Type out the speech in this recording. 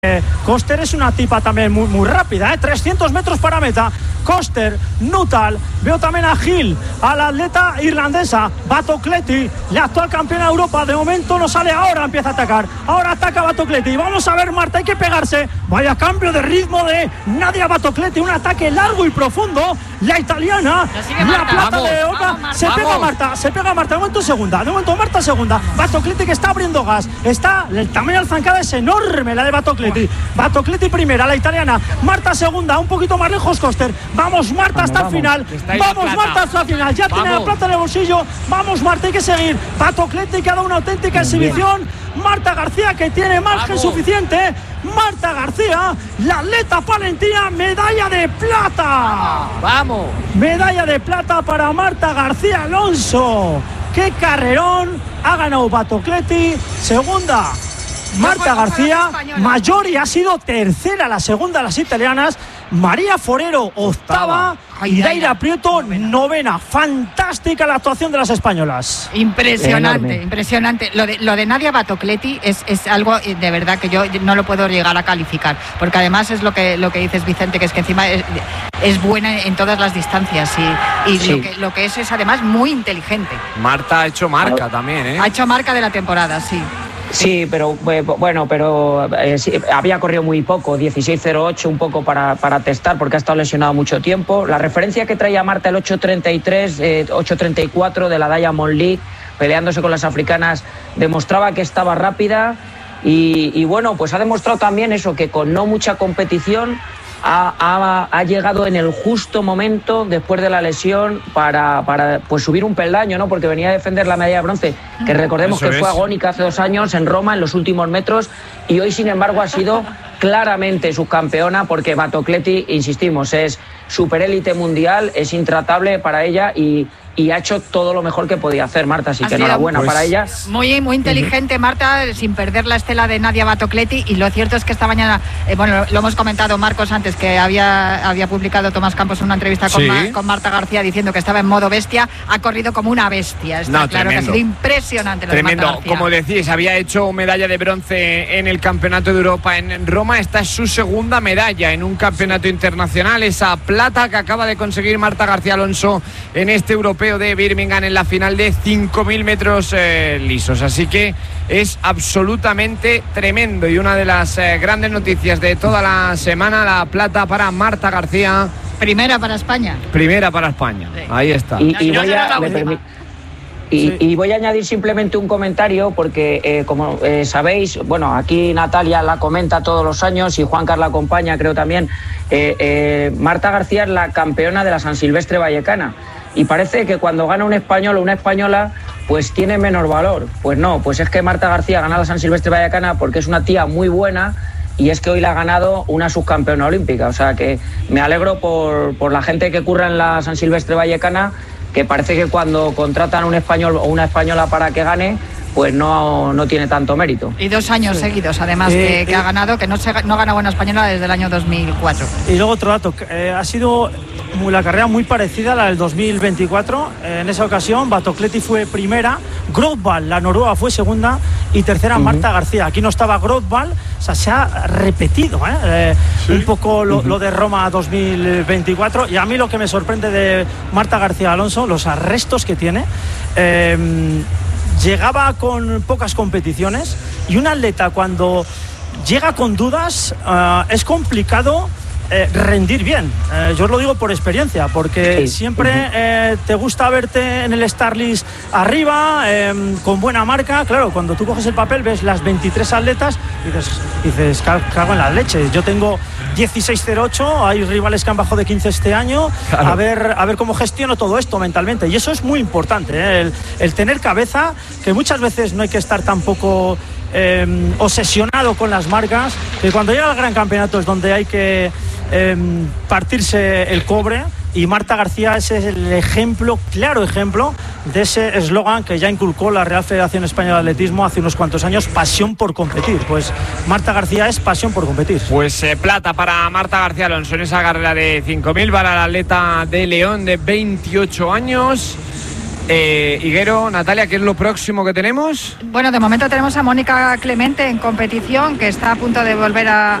Koster es una tipa también muy rápida, 300 metros para meta. Koster, Nuttall, veo también a Gil, a la atleta irlandesa Batocletti, la actual campeona de Europa. De momento no sale, ahora empieza a atacar, ahora ataca Batocletti. Vamos a ver, Marta, hay que pegarse. Vaya cambio de ritmo de Nadia Batocletti, un ataque largo y profundo. La italiana, la plata de oro. Se pega Marta, de momento segunda, Marta segunda. Batocletti que está abriendo gas, está el tamaño de la zancada es enorme, la de Batocletti. Batocletti primera, la italiana, Marta segunda, un poquito más lejos Koster. Vamos Marta hasta el final, vamos Marta hasta el final, ya tiene la plata en el bolsillo. Vamos Marta, hay que seguir. Batocletti que ha dado una auténtica exhibición. Marta García que tiene margen suficiente. Marta García, la atleta palentina, medalla de plata. ¡Vamos! Medalla de plata para Marta García Alonso. ¡Qué carrerón! Ha ganado Batocletti, segunda Marta García, Maggiori ha sido tercera, la segunda las italianas. María Forero, octava. Y Daira Prieto, novena. Fantástica la actuación de las españolas. Impresionante. Lo de Nadia Batocletti es algo de verdad que yo no lo puedo llegar a calificar, porque además es lo que dices, Vicente, que es que encima es buena en todas las distancias y sí. lo que es además muy inteligente. Marta ha hecho marca también, ¿eh? Ha hecho marca de la temporada, sí. Sí, pero bueno, sí, había corrido muy poco, 16.08, un poco para testar, porque ha estado lesionado mucho tiempo. La referencia que traía Marta, el 8.33, 8.34 de la Diamond League, peleándose con las africanas, demostraba que estaba rápida y bueno, pues ha demostrado también eso, que con no mucha competición ha llegado en el justo momento después de la lesión para pues subir un peldaño, ¿no? Porque venía a defender la medalla de bronce, que recordemos que fue agónica hace 2 años en Roma, en los últimos metros, y hoy sin embargo ha sido claramente subcampeona, porque Batocletti, insistimos, es superélite mundial, es intratable para ella y ha hecho todo lo mejor que podía hacer Marta, así que enhorabuena para ella. Muy inteligente Marta, sin perder la estela de Nadia Batocletti, y lo cierto es que esta mañana, bueno, lo hemos comentado Marcos antes, que había publicado Tomás Campos una entrevista con Marta García diciendo que estaba en modo bestia, ha corrido como una bestia, está claro, que ha sido impresionante lo de Marta García. Como decís, había hecho medalla de bronce en el Campeonato de Europa en Roma, esta es su segunda medalla en un campeonato internacional, esa plata que acaba de conseguir Marta García Alonso en este europeo de Birmingham en la final de 5.000 metros lisos, así que es absolutamente tremendo y una de las grandes noticias de toda la semana, la plata para Marta García. Primera para España. Sí. Ahí está. Y voy a añadir simplemente un comentario, porque como sabéis, bueno, aquí Natalia la comenta todos los años y Juan Carlos la acompaña, creo también. Marta García es la campeona de la San Silvestre vallecana. Y parece que cuando gana un español o una española, pues tiene menor valor. Pues no, pues es que Marta García gana la San Silvestre vallecana porque es una tía muy buena, y es que hoy la ha ganado una subcampeona olímpica. O sea que me alegro por la gente que curra en la San Silvestre vallecana, que parece que cuando contratan a un español o una española para que gane, pues no tiene tanto mérito. Y 2 años seguidos, además, que ha ganado, que no gana buena española desde el año 2004. Y luego otro dato, ha sido la carrera muy parecida a la del 2024. En esa ocasión Batocletti fue primera, Grothball, la noruega, fue segunda, y tercera Marta García. Aquí no estaba Grothball, o sea, se ha repetido un poco lo de Roma 2024. Y a mí lo que me sorprende de Marta García Alonso, los arrestos que tiene. Llegaba con pocas competiciones, y un atleta cuando llega con dudas es complicado rendir bien. Yo os lo digo por experiencia, porque siempre te gusta verte en el Star List arriba, con buena marca. Claro, cuando tú coges el papel ves las 23 atletas y dices cago en la leche. Yo tengo 16.08, hay rivales que han bajado de 15 este año. Claro. A ver cómo gestiono todo esto mentalmente, y eso es muy importante, el tener cabeza, que muchas veces no hay que estar tampoco obsesionado con las marcas, que cuando llega al gran campeonato es donde hay que partirse el cobre. Y Marta García es el claro ejemplo de ese eslogan que ya inculcó la Real Federación Española de Atletismo hace unos cuantos años: pasión por competir. Pues Marta García es pasión por competir. Pues plata para Marta García Alonso en esa carrera de 5.000 para la atleta de León de 28 años. Higuero, Natalia, ¿qué es lo próximo que tenemos? Bueno, de momento tenemos a Mónica Clemente en competición, que está a punto de volver a